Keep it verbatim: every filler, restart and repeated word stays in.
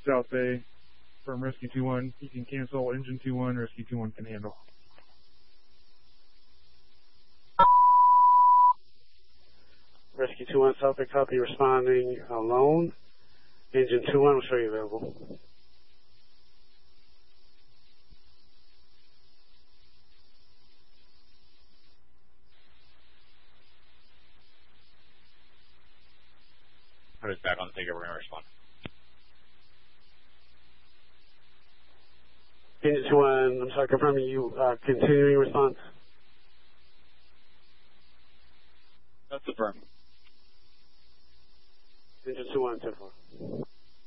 South Bay from Rescue two one. You can cancel Engine two one, Rescue two one can handle. Rescue two one, South Bay copy, responding alone. Engine two one will show you available. Put us back on the ticket, we're going to respond. Engine two one, I'm sorry, confirming you, uh, continuing response. That's affirmed.